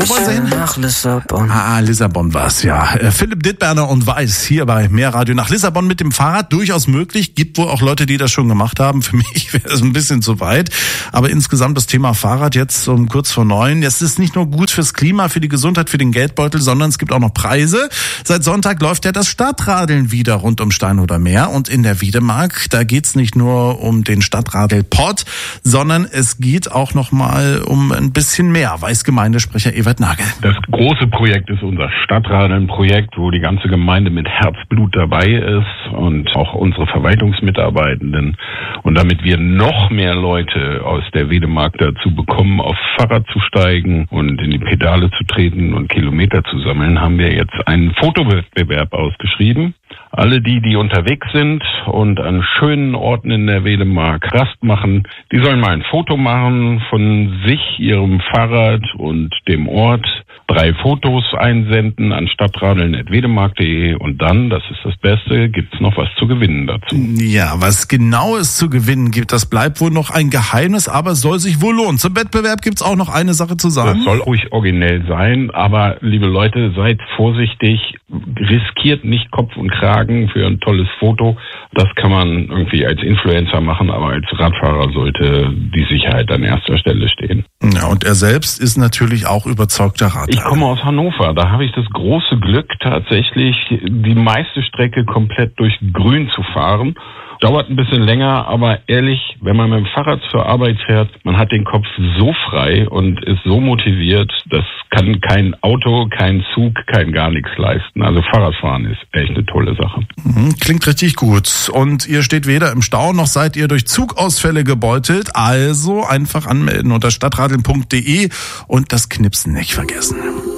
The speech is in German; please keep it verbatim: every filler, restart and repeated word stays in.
Wo wollen Sie hin? Nach Lissabon. Ah, Lissabon war's, ja. Äh, Philipp Dittberner und Weiß hier bei Mehrradio. Nach Lissabon mit dem Fahrrad durchaus möglich. Gibt wohl auch Leute, die das schon gemacht haben. Für mich wäre es ein bisschen zu weit. Aber insgesamt das Thema Fahrrad jetzt um kurz vor neun. Es ist nicht nur gut fürs Klima, für die Gesundheit, für den Geldbeutel, sondern es gibt auch noch Preise. Seit Sonntag läuft ja das Stadtradeln wieder rund um Steinhuder Meer. Und in der Wiedemark, da geht's nicht nur um den Stadtradelpott, sondern es geht auch noch mal um ein bisschen mehr. Weiß Gemeindesprecher Ewert Nagel. Das große Projekt ist unser Stadtradeln-Projekt, wo die ganze Gemeinde mit Herzblut dabei ist und auch unsere Verwaltungsmitarbeitenden. Und damit wir noch mehr Leute aus der Wiedemark dazu bekommen, auf Fahrrad zu steigen und in die Pedale zu treten und Kilometer zu sammeln, haben wir jetzt einen Fotowettbewerb ausgeschrieben. Alle die, die unterwegs sind und an schönen Orten in der Wiedemark Rast machen, die sollen mal ein Foto machen von sich, ihrem Fahrrad und dem Ort. Drei Fotos einsenden an stadtradeln punkt wedemark punkt de und dann, das ist das Beste, gibt's noch was zu gewinnen dazu. Ja, was genau es zu gewinnen gibt, das bleibt wohl noch ein Geheimnis, aber es soll sich wohl lohnen. Zum Wettbewerb gibt's auch noch eine Sache zu sagen. Das soll ruhig originell sein, aber liebe Leute, seid vorsichtig, riskiert nicht Kopf und Kragen für ein tolles Foto. Das kann man irgendwie als Influencer machen, aber als Radfahrer sollte die Sicherheit an erster Stelle stehen. Ja, und er selbst ist natürlich auch überzeugter Radfahrer. Ich komme aus Hannover, da habe ich das große Glück, tatsächlich die meiste Strecke komplett durch Grün zu fahren. Dauert ein bisschen länger, aber ehrlich, wenn man mit dem Fahrrad zur Arbeit fährt, man hat den Kopf so frei und ist so motiviert, das kann kein Auto, kein Zug, kein gar nichts leisten. Also Fahrradfahren ist echt eine tolle Sache. Klingt richtig gut. Und ihr steht weder im Stau, noch seid ihr durch Zugausfälle gebeutelt. Also einfach anmelden unter stadtradeln punkt de und das Knipsen nicht vergessen.